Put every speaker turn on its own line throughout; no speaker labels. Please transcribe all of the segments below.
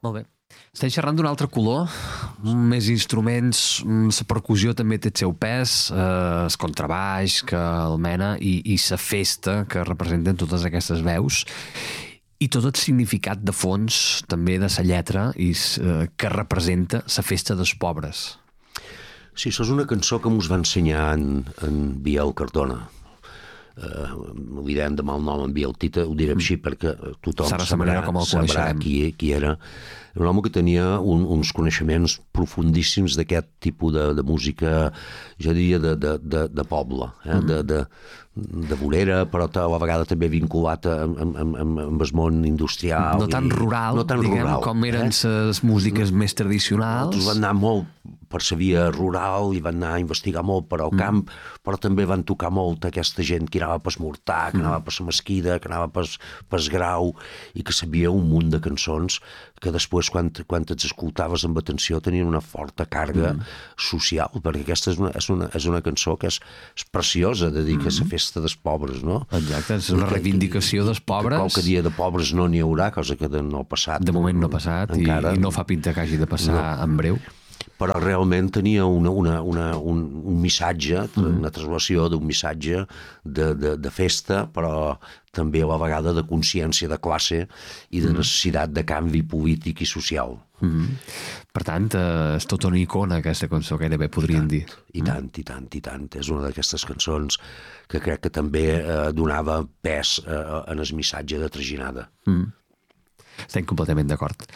Molt bé. Estem xerrant d'un altre color, més instruments, la percussió també té el seu pes, el contrabaix que el mena i la festa que representen totes aquestes veus i tot el significat de fons també de la lletra que representa la festa dels pobres.
Sí, això és una cançó que ens va ensenyar en Biel Cardona. Ho direm de mal nom en Biel Tita, ho direm així perquè tothom sabrà qui era. Un home que tenia uns coneixements profundíssims d'aquest tipus de música, jo diria de poble, de bolera, però a la vegada també vinculat amb el món industrial.
No tan rural, com eren les músiques més tradicionals.
Nosaltres van anar molt per la via rural i van anar a investigar molt per al camp, però també van tocar molt aquesta gent que anava per Mortà, que anava per la Mesquida, que anava per Grau, i que sabia un munt de cançons que després, quan els escoltaves amb atenció, tenien una forta càrrega social, perquè aquesta és una cançó que és preciosa, dedica a la festa dels pobres, no?
Exacte, és una reivindicació dels pobres.
Qualque dia de pobres no n'hi haurà, cosa que no ha passat.
De moment no ha passat, i no fa pinta que hagi de passar en breu.
Però realment tenia un missatge, una translació d'un missatge de festa, però també a la vegada de consciència de classe i de necessitat de canvi polític i social.
Per tant, és tota una icona aquesta cançó, gairebé podríem dir.
I tant. És una d'aquestes cançons que crec que també donava pes en el missatge de Traginada.
Estem completament d'acord.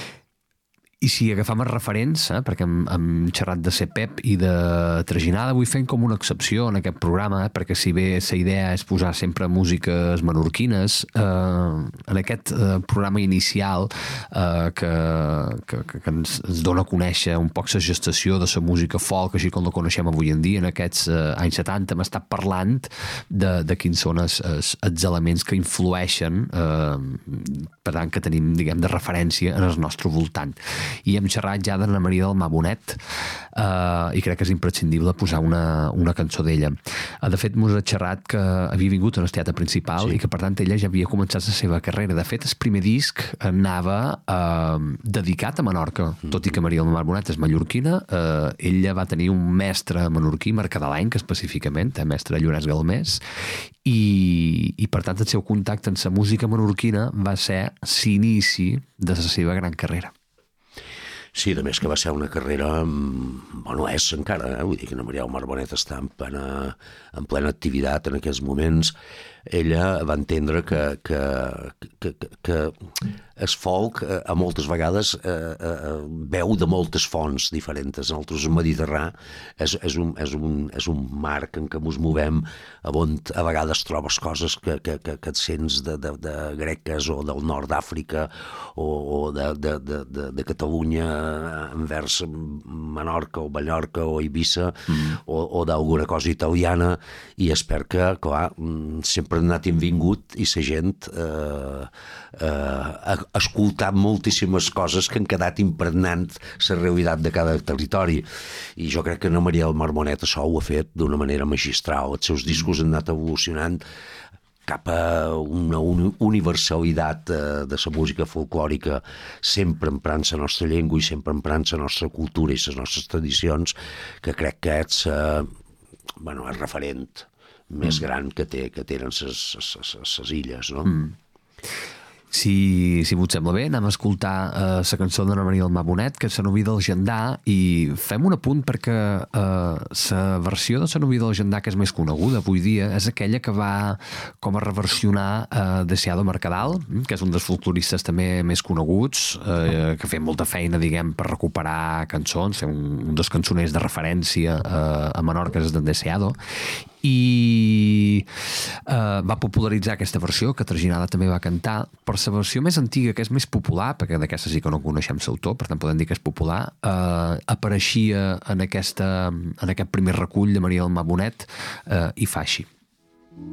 I si agafam els referents, perquè hem xerrat de ser Pep i de Traginada, vull fer com una excepció en aquest programa, perquè si bé la idea és posar sempre músiques menorquines, en aquest programa inicial que ens dona a conèixer un poc la gestació de la música folk, així com la coneixem avui en dia, en aquests anys 70 hem estat parlant de quins són els elements que influeixen, per tant, que tenim, diguem, de referència en el nostre voltant. I hem xerrat ja d'Anna Maria del Mar Bonet i crec que és imprescindible posar una cançó d'ella. De fet, mos ha xerrat que havia vingut en el teatre principal i que, per tant, ella ja havia començat la seva carrera. De fet, el primer disc anava dedicat a Menorca, tot i que Maria del Mar Bonet és mallorquina. Ella va tenir un mestre menorquí, mercadelenc específicament, mestre Llorenç Galmés, i per tant el seu contacte amb la música menorquina va ser l'inici de la seva gran carrera.
Sí, a més que va ser una carrera, bueno, és encara, vull dir que Maria del Mar Bonet està en plena activitat en aquests moments. Ella va entendre que el folk a moltes vegades veu de moltes fonts diferents. Nosaltres, el Mediterrani és un marc en què ens movem, on a vegades trobes coses que et sents de greques o del nord d'Àfrica o de Catalunya envers Menorca o Mallorca o Eivissa o d'alguna cosa italiana, i espero que, clar, sempre ha anat benvingut i la gent ha escoltat moltíssimes coses que han quedat impregnant la realitat de cada territori, i jo crec que Anna Maria del Mar Bonet això ho ha fet d'una manera magistral. Els seus discos han anat evolucionant cap a una universalitat de la música folclòrica, sempre emprant la nostra llengua i sempre emprant la nostra cultura i les nostres tradicions, que crec que és el referent més gran que tenen les illes, no?
Si us sembla bé, anem a escoltar la cançó d'Anna Maria del Mar Bonet, que és La Noví del Gendar, i fem un apunt perquè la versió de La Noví del Gendar que és més coneguda avui dia és aquella que va com a reversionar Deseado Mercadal, que és un dels folcloristes també més coneguts, que ha fet molta feina, diguem, per recuperar cançons, fer un dels cançoners de referència a Menorca és d'en Deseado, i va popularitzar aquesta versió que Traginada també va cantar. Per la versió més antiga, que és més popular, perquè d'aquesta sí que no coneixem l'autor, per tant podem dir que és popular, apareixia en aquest primer recull de Maria del Mar Bonet i fa així.